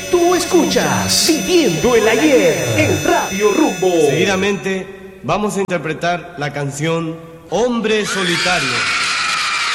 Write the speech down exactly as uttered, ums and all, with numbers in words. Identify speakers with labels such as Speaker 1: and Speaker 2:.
Speaker 1: Tú escuchas Viviendo el Ayer en Radio Rumbo.
Speaker 2: Seguidamente vamos a interpretar la canción Hombre Solitario.